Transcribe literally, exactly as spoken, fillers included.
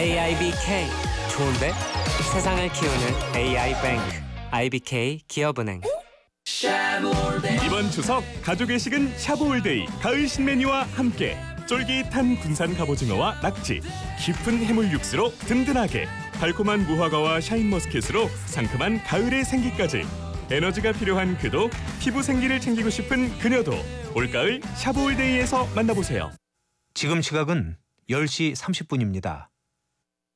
에이아이비케이 좋은데? 세상을 키우는 에이아이뱅크 아이비케이 기업은행. 이번 추석 가족의 식은 샤브올데이 가을 신메뉴와 함께 쫄깃한 군산 갑오징어와 낙지, 깊은 해물 육수로 든든하게, 달콤한 무화과와 샤인머스켓으로 상큼한 가을의 생기까지, 에너지가 필요한 그도, 피부 생기를 챙기고 싶은 그녀도 올가을 샤브올데이에서 만나보세요. 지금 시각은 열 시 삼십 분입니다.